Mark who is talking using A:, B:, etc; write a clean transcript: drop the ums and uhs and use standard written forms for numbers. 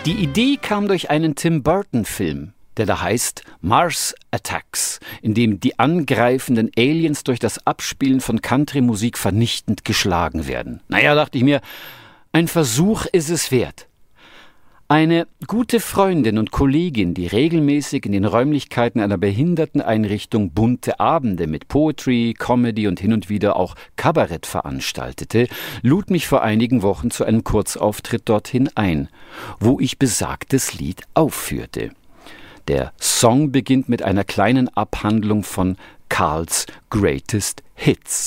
A: Die Idee kam durch einen Tim Burton-Film, der da heißt Mars Attacks, in dem die angreifenden Aliens durch das Abspielen von Country-Musik vernichtend geschlagen werden. Naja, dachte ich mir, ein Versuch ist es wert. Eine gute Freundin und Kollegin, die regelmäßig in den Räumlichkeiten einer Behinderteneinrichtung bunte Abende mit Poetry, Comedy und hin und wieder auch Kabarett veranstaltete, lud mich vor einigen Wochen zu einem Kurzauftritt dorthin ein, wo ich besagtes Lied aufführte. Der Song beginnt mit einer kleinen Abhandlung von Karls Greatest Hits.